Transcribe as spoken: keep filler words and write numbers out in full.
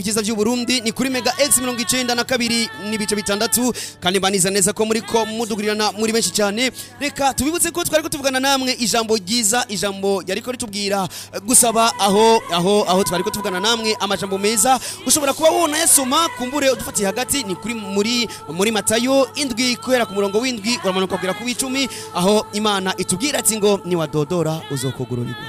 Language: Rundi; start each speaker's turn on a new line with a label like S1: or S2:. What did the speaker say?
S1: Ikiza by'u Burundi ni kuri Mega X mirongo icenda na kabiri n'ibice bitandatu kandi baniza neza ko muri ko mudugurirana muri benshi cyane. Reka tubibutse ko twari ko tuvugana namwe ijambo ryiza, ijambo yariko ritubwira gusaba aho aho aho twari ko tuvugana namwe amajambo meza ushobora kuba wona yasoma kumbure udufatiye hagati ni kuri muri muri Matayo indwi kwera ku murongo w'indwi uramanuka kugera ku icumi aho Imana itubwira ati ngo ni wadodora uzokugururirwa.